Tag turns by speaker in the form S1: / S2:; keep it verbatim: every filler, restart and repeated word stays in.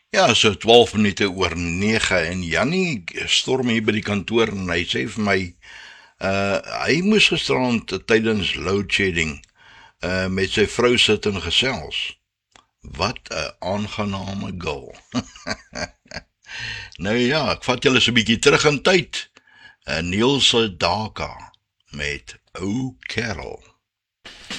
S1: Ja, so twaalf minute oor nege en Jannie storm hier by die kantoor en hy sê vir my, uh, hy moes gisterand tydens load shedding uh, met sy vrou sit en gesels. Wat 'n aangename gil. Nou ja, ek vat julle so 'n bietjie terug in tyd. Uh, Niels Sedaka met Ou Kerel.